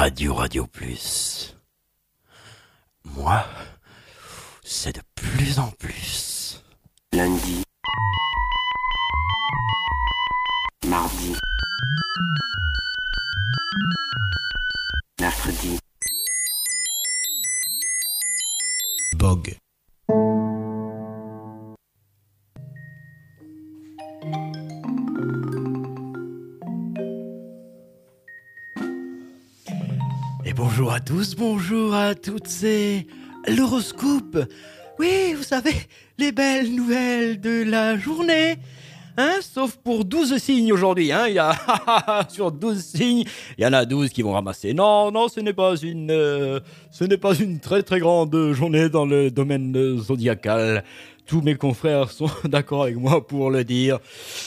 Radio Plus. Moi, c'est de plus en plus. Lundi, mardi, mercredi, Bog. Et bonjour à tous, bonjour à toutes, c'est l'horoscope. Oui, vous savez, les belles nouvelles de la journée. Hein, sauf pour 12 signes aujourd'hui, hein, il y a sur 12 signes, il y en a 12 qui vont ramasser. Non, ce n'est pas une très très grande journée dans le domaine zodiacal. Tous mes confrères sont d'accord avec moi pour le dire.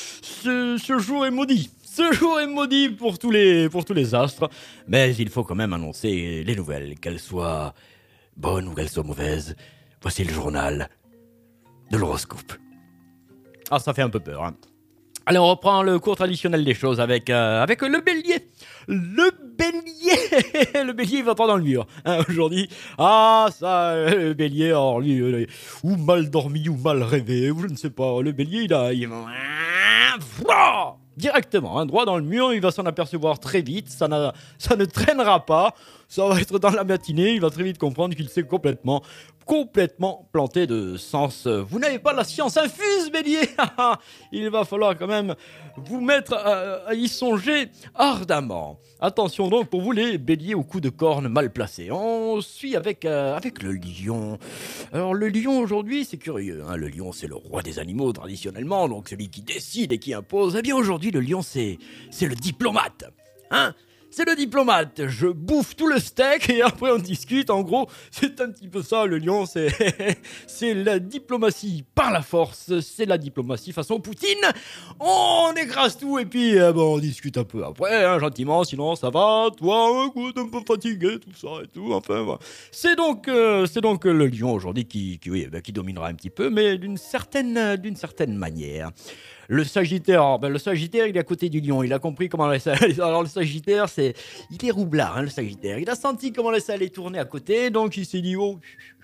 Ce jour est maudit. Ce jour est maudit pour tous les astres, mais il faut quand même annoncer les nouvelles, qu'elles soient bonnes ou qu'elles soient mauvaises. Voici le journal de l'horoscope. Ah, ça fait un peu peur, hein. Allez, on reprend le cours traditionnel des choses avec le bélier. Le bélier Le bélier, il va pas dans le mur, hein, aujourd'hui. Ah, ça, le bélier, alors lui, ou mal dormi, ou mal rêvé, ou je ne sais pas. Le bélier, il va directement, hein, droit dans le mur, il va s'en apercevoir très vite, ça ne traînera pas, ça va être dans la matinée, il va très vite comprendre qu'il s'est complètement planté de sens. Vous n'avez pas la science infuse, bélier. Il va falloir quand même vous mettre à y songer ardemment. Attention donc pour vous les béliers au coup de corne mal placé. On suit avec le lion. Alors le lion aujourd'hui, c'est curieux, hein. Le lion, c'est le roi des animaux traditionnellement, donc celui qui décide et qui impose. Eh bien aujourd'hui, le lion, c'est le diplomate, hein. C'est le diplomate, je bouffe tout le steak et après on discute. En gros, c'est un petit peu ça, le lion, c'est la diplomatie par la force, c'est la diplomatie façon Poutine. On écrase tout et puis on discute un peu après, hein, gentiment, sinon ça va, toi, écoute, un peu fatigué, tout ça et tout, enfin voilà. C'est donc le lion aujourd'hui qui dominera un petit peu, mais d'une certaine manière. Le Sagittaire, il est à côté du lion, il a compris comment laisser aller. Alors le Sagittaire, il est roublard, hein, le Sagittaire. Il a senti comment laisser aller tourner à côté, donc il s'est dit, oh,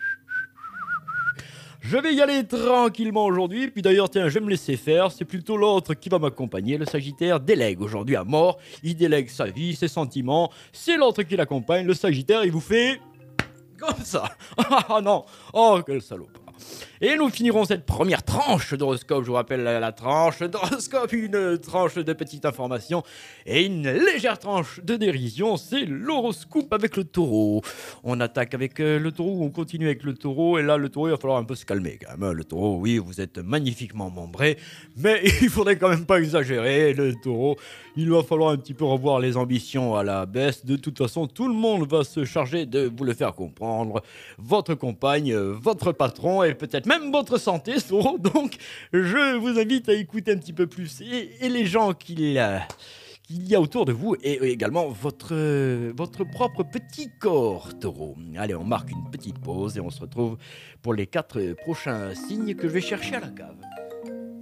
je vais y aller tranquillement aujourd'hui. Puis d'ailleurs, tiens, je vais me laisser faire, c'est plutôt l'autre qui va m'accompagner. Le Sagittaire délègue aujourd'hui à mort, il délègue sa vie, ses sentiments, c'est l'autre qui l'accompagne. Le Sagittaire, il vous fait comme ça. Ah non, oh quel salope. Et nous finirons cette première tranche d'horoscope. Je vous rappelle la tranche d'horoscope, une tranche de petite information et une légère tranche de dérision. C'est l'horoscope avec le taureau. On attaque avec le taureau, on continue avec le taureau. Et là, le taureau, il va falloir un peu se calmer quand même. Le taureau, oui, vous êtes magnifiquement membré, mais il faudrait quand même pas exagérer. Le taureau, il va falloir un petit peu revoir les ambitions à la baisse. De toute façon, tout le monde va se charger de vous le faire comprendre. Votre compagne, votre patron et peut-être même votre santé, taureau. Donc, je vous invite à écouter un petit peu plus et les gens qu'il y a autour de vous et également votre propre petit corps, taureau. Allez, on marque une petite pause et on se retrouve pour les 4 prochains signes que je vais chercher à la cave.